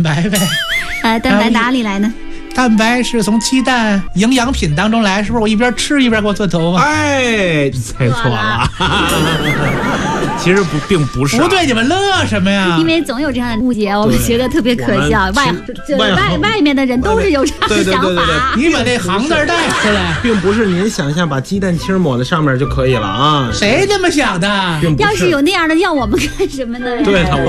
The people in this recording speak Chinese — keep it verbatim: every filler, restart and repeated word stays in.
白呗。 呃，蛋白哪里来呢？ 蛋白是从鸡蛋营养品当中来，是不是？我一边吃一边给我做头发。 哎，猜错了。其实不，并不是、啊。 不对，你们乐什么呀？ 因为总有这样的误解，我们觉得特别可笑。外外外外面的人都是有这样的想法。 对对对对对， 你把这行字带出来， 并不是您想象把鸡蛋清抹在上面就可以了啊。 谁这么想的？ 要是有那样的，要我们干什么呢？ 对的，我。